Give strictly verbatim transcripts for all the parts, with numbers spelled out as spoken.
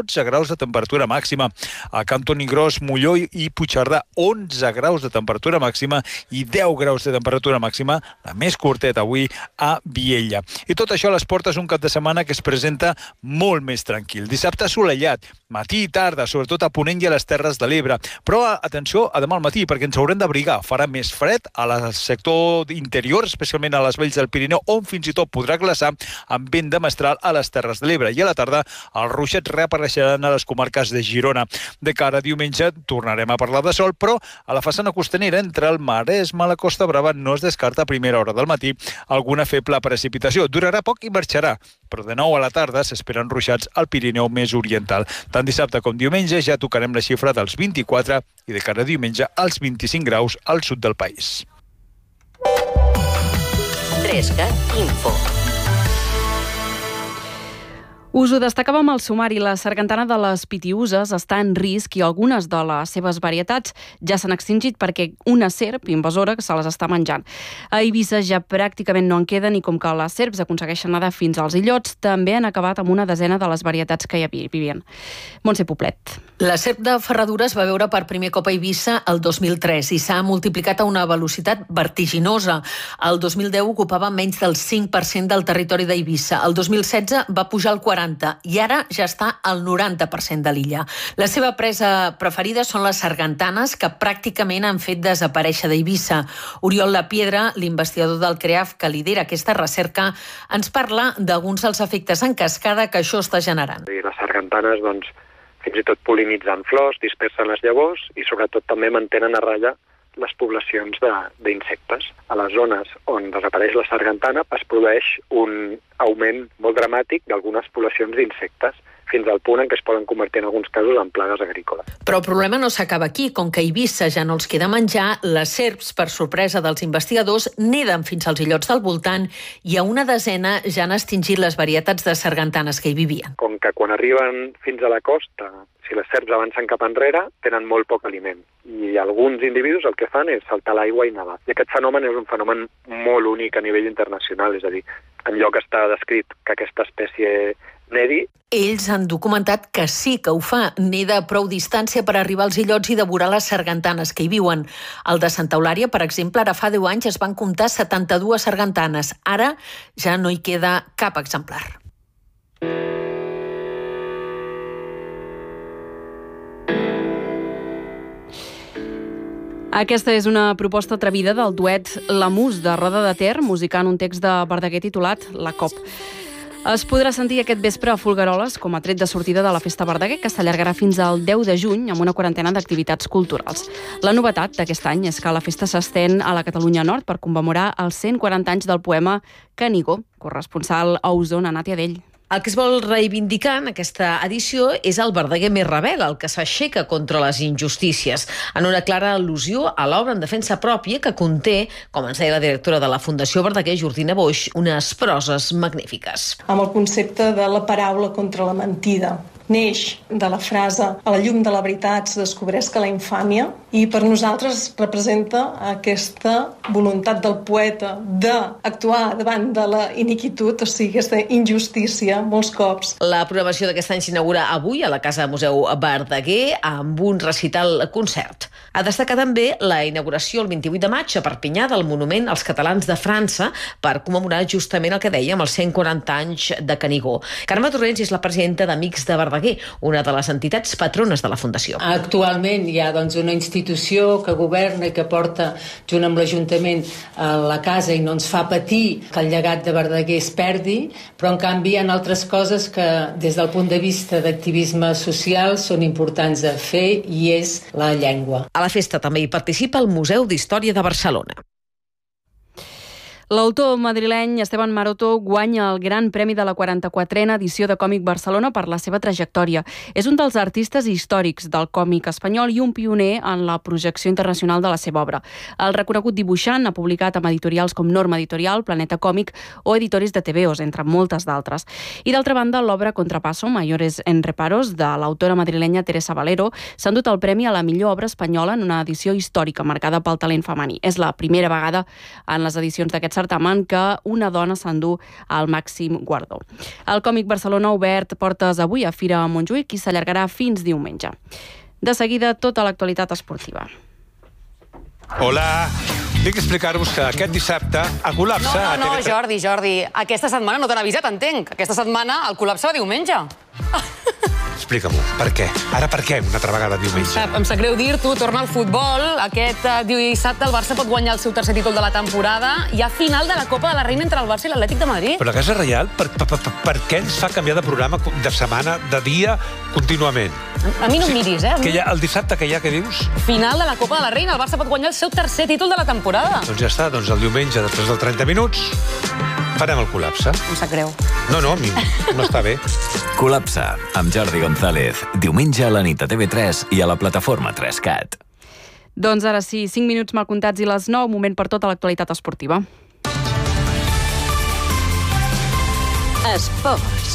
dotze graus de temperatura màxima. A Cantoni Gros, Molló i Puigcerdà, onze graus de temperatura màxima i deu graus de temperatura màxima, la més curteta avui, a Viella. I tot això a les portes un cap de setmana que es presenta molt més tranquil. Dissabte assolellat, matí i tarda, sobretot a Ponent i a les Terres de l'Ebre. Però atenció a demà al matí, perquè ens haurem d'abrigar. Farà més fred al sector interior, especialment a les valls del Pirineu, on fins i tot podrà glaçar amb vent de mestral a les Terres de l'Ebre. I a la tarda els ruixats reapareixeran a les comarques de Girona. De cara a diumenge tornarem a parlar de sol, però a la façana costanera entre el Maresme i la Costa Brava no es descarta a primera hora del matí alguna feble precipitació. Durarà poc i marxarà, però de nou a la tarda s'esperen ruixats al Pirineu més oriental. Tant dissabte com diumenge ja tocarem la xifra dels vint-i-quatre i de cara a diumenge als vint-i-cinc graus al sud del país. trescat Info. Us ho destacàvem al sumari. La sargantana de les Pitiüses està en risc i algunes de les seves varietats ja s'han extingit perquè una serp invasora se les està menjant. A Eivissa ja pràcticament no en queden i com que les serps aconsegueixen nedar fins als illots, també han acabat amb una desena de les varietats que hi vivien. Montse Poblet. La serp de Ferradura es va veure per primer cop a Eivissa el dos mil tres i s'ha multiplicat a una velocitat vertiginosa. El dos mil deu ocupava menys del cinc per cent del territori d'Eivissa. El dos mil setze va pujar al quaranta i ara ja està al noranta per cent de l'illa. La seva presa preferida són les sargantanes, que pràcticament han fet desaparèixer d'Eivissa. Oriol Lapiedra, l'investigador del CREAF que lidera aquesta recerca, ens parla d'alguns dels efectes en cascada que això està generant. Les sargantanes, doncs, fins i tot pol·linitzen flors, dispersen les llavors i sobretot també mantenen a ratlla les poblacions d'insectes. A les zones on desapareix la sargantana es produeix un augment molt dramàtic d'algunes poblacions d'insectes, fins al punt en què es poden convertir en alguns casos en plagues agrícoles. Però el problema no s'acaba aquí. Com que a Eivissa ja no els queda menjar, les serps, per sorpresa dels investigadors, neden fins als illots del voltant i a una desena ja han extingit les varietats de sargantanes que hi vivien. Com que quan arriben fins a la costa, si les serps avancen cap enrere, tenen molt poc aliment. I alguns individus el que fan és saltar l'aigua i nedar. I aquest fenomen és un fenomen molt únic a nivell internacional, és a dir, enlloc està descrit que aquesta espècie nedi. Ells han documentat que sí que ho fa. Neda a prou distància per arribar als illots i devorar les sargantanes que hi viuen. Al de Santa Eulària, per exemple, ara fa deu anys es van comptar setanta-dues sargantanes. Ara ja no hi queda cap exemplar. Aquesta és una proposta atrevida del duet La Mus de Roda de Ter, musicant un text de Verdaguer titulat La Cop. Es podrà sentir aquest vespre a Folgueroles com a tret de sortida de la Festa Verdaguer, que s'allargarà fins al deu de juny amb una quarantena d'activitats culturals. La novetat d'aquest any és que la festa s'estén a la Catalunya Nord per commemorar els cent quaranta anys del poema Canigó, corresponsal a Osona, Nàtia Dell. El que es vol reivindicar en aquesta edició és el Verdaguer més rebel, el que s'aixeca contra les injustícies, en una clara al·lusió a l'obra en defensa pròpia que conté, com ens deia la directora de la Fundació Verdaguer, Jordina Boix, unes proses magnífiques. Amb el concepte de la paraula contra la mentida. Neix de la frase a la llum de la veritat es descobreix que la infàmia, i per nosaltres representa aquesta voluntat del poeta d'actuar davant de la iniquitud, o sigui, aquesta injustícia molts cops. La programació d'aquest any s'inaugura avui a la Casa Museu Verdaguer amb un recital concert. A destacar també la inauguració el vint-i-vuit de maig a Perpinyà del Monument als Catalans de França per commemorar justament el que dèiem, els cent quaranta anys de Canigó. Carme Torrents és la presidenta d'Amics de Verdaguer, una de les entitats patrones de la Fundació. Actualment hi ha doncs, una institució que governa i que porta junt amb l'Ajuntament a la casa i no ens fa patir que el llegat de Verdaguer es perdi, però en canvi hi ha altres coses que des del punt de vista d'activisme social són importants de fer i és la llengua. A la festa també hi participa el Museu d'Història de Barcelona. L'autor madrileny Esteban Maroto guanya el Gran Premi de la quaranta-quatrena edició de Còmic Barcelona per la seva trajectòria. És un dels artistes històrics del còmic espanyol i un pioner en la projecció internacional de la seva obra. El reconegut dibuixant ha publicat amb editorials com Norma Editorial, Planeta Còmic o Editores de T V Os, entre moltes d'altres. I d'altra banda, l'obra Contrapasso, Mayores en Reparos, de l'autora madrilenya Teresa Valero, s'ha endut el premi a la millor obra espanyola en una edició històrica marcada pel talent femení. És la primera vegada en les edicions d'aquest certamen que una dona s'endú el màxim guardó. El còmic Barcelona ha obert portes avui a Fira Montjuïc i s'allargarà fins diumenge. De seguida, tota l'actualitat esportiva. Hola, vinc a explicar-vos que aquest dissabte a Col·lapse... No, no, no, Jordi, Jordi, aquesta setmana no t'han avisat, entenc. Aquesta setmana el col·lapse va diumenge. Explica-m'ho, per què? Ara per què una altra vegada diumenge? Em sap greu dir-t'ho, torna al futbol. Aquest dissabte el Barça pot guanyar el seu tercer títol de la temporada. Hi ha final de la Copa de la Reina entre el Barça i l'Atlètic de Madrid. Però la Casa Reial, per, per, per, per què ens fa canviar de programa de setmana, de dia, contínuament? A mi no em miris, eh? Que hi ha, el dissabte que hi ha, què dius? Final de la Copa de la Reina, el Barça pot guanyar el seu tercer títol de la temporada. Doncs ja està, doncs el diumenge, després dels trenta minuts, farem el col·lapse. Em sap greu. No, no, a mi no està bé. Col·lapse, amb Jordi González. Diumenge a la nit a T V tres i a la plataforma tres cat. Doncs ara sí, cinc minuts mal comptats i les nou, moment per tota l'actualitat esportiva. Esports.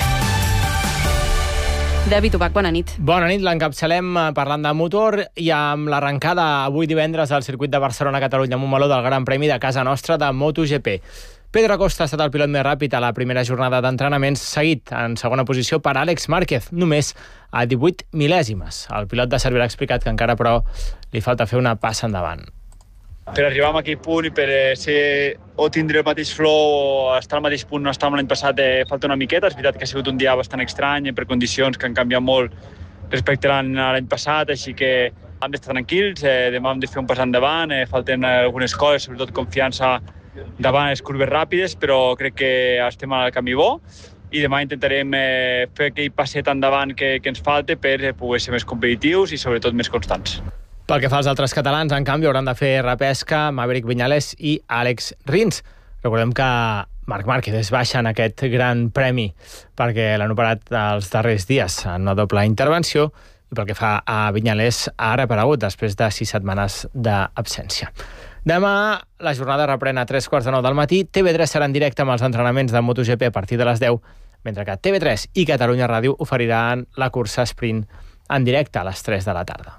David Ubach, bona nit. Bona nit, l'encapçalem parlant de motor i amb l'arrencada avui divendres al circuit de Barcelona-Catalunya amb un meló del Gran Premi de casa nostra de MotoGP. Pedro Acosta ha estat el pilot més ràpid a la primera jornada d'entrenaments, seguit en segona posició per Àlex Márquez, només a divuit mil·lèsimes. El pilot de Cervera ha explicat que encara, però, li falta fer una passa endavant. Per arribar a aquell punt i per ser o tindre el mateix flow o estar al mateix punt on estàvem l'any passat eh, falta una miqueta. És veritat que ha sigut un dia bastant estrany per condicions que han canviat molt respecte a l'any passat, així que hem d'estar tranquils, eh, demà hem de fer un pas endavant, eh, falten algunes coses, sobretot confiança davant les curves ràpides, però crec que estem al camí bo i demà intentarem eh, fer aquell passet endavant que, que ens falta per eh, poder ser més competitius i sobretot més constants. Pel que fa als altres catalans, en canvi, hauran de fer repesca Maverick Viñales i Àlex Rins. Recordem que Marc Márquez es baixa en aquest gran premi perquè l'han operat els darrers dies en una doble intervenció i pel que fa a Viñales ha reaparegut després de sis setmanes d'absència. Demà la jornada reprèn a tres quarts de nou del matí. T V tres serà en directe amb els entrenaments de MotoGP a partir de les deu, mentre que T V tres i Catalunya Ràdio oferiran la cursa sprint en directe a les tres de la tarda.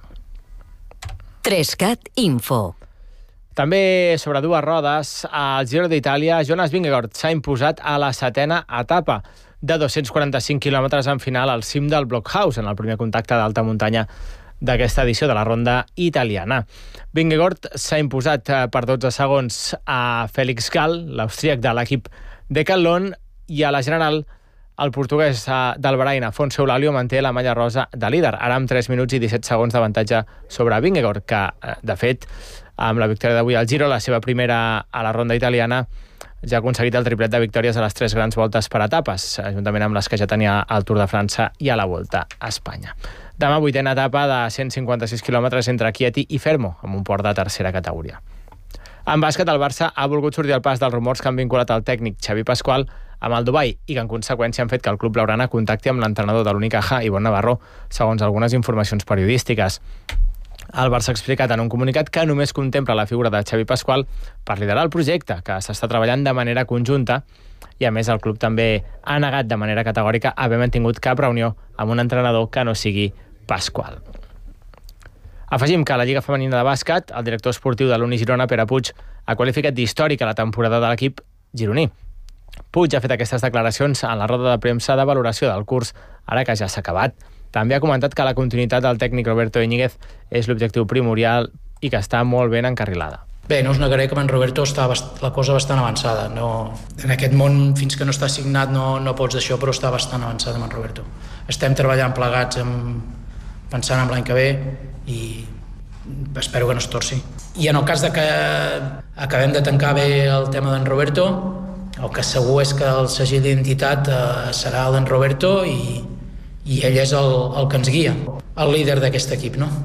tres cat Info. També sobre dues rodes, al Giro d'Itàlia, Jonas Vingegaard s'ha imposat a la setena etapa de dos-cents quaranta-cinc quilòmetres en final al cim del Blockhaus, en el primer contacte d'alta muntanya d'aquesta edició de la ronda italiana. Vingegaard s'ha imposat per dotze segons a Félix Gall, l'austríac de l'equip Decathlon, i a la general el portuguès del Bahrain, Afonso Eulalio, manté la malla rosa de líder, ara amb tres minuts i disset segons d'avantatge sobre Vingegaard, que, de fet, amb la victòria d'avui al Giro, la seva primera a la ronda italiana, ja ha aconseguit el triplet de victòries a les tres grans voltes per etapes, juntament amb les que ja tenia al Tour de França i a la Volta a Espanya. Demà, vuitena etapa de cent cinquanta-sis quilòmetres entre Chieti i Fermo, amb un port de tercera categoria. En bàsquet, el Barça ha volgut sortir al pas dels rumors que han vinculat el tècnic Xavi Pascual amb el Dubai i que, en conseqüència, han fet que el club blaugrana contacti amb l'entrenador de l'Unicaja, Ivonne Navarro, segons algunes informacions periodístiques. El Barça ha explicat en un comunicat que només contempla la figura de Xavi Pascual per liderar el projecte, que s'està treballant de manera conjunta, i a més el club també ha negat de manera categòrica haver mantingut cap reunió amb un entrenador que no sigui Pascual. Afegim que a la Lliga Femenina de Bàsquet, el director esportiu de l'Uni Girona, Pere Puig, ha qualificat d'històrica la temporada de l'equip gironí. Puig ha fet aquestes declaracions en la roda de premsa de valoració del curs, ara que ja s'ha acabat. També ha comentat que la continuïtat del tècnic Roberto Íñiguez és l'objectiu primordial i que està molt ben encarrilada. Bé, no us negaré que amb en Roberto està la cosa bastant avançada. No, en aquest món, fins que no està signat, no, no pots d'això, però està bastant avançada amb en Roberto. Estem treballant plegats, amb, pensant en l'any que ve, i espero que no es torci. I en el cas de que acabem de tancar bé el tema d'en Roberto, el que segur és que el segell d'identitat eh, serà el d'en Roberto i, i ell és el, el que ens guia, el líder d'aquest equip, no?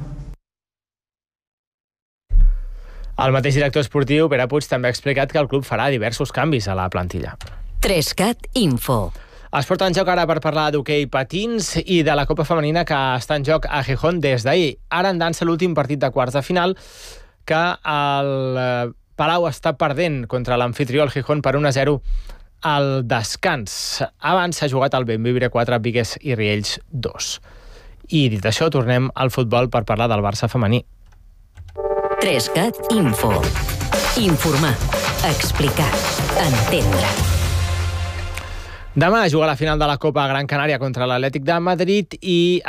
El mateix director esportiu, Pere Puig, també ha explicat que el club farà diversos canvis a la plantilla. tres cat Info. Es porta en joc ara per parlar d'hoquei patins i de la Copa Femenina que està en joc a Gijón des d'ahir. Ara en dansa l'últim partit de quarts de final que el Palau està perdent contra l'amfitrió el Gijón per un a zero al descans. Abans s'ha jugat el Bembibre quatre, Vigues i Riells dos. I dit això, tornem al futbol per parlar del Barça femení. tres cat Info. Informar. Explicar. Entendre. Demà juga la final de la Copa Gran Canària contra l'Atlètic de Madrid i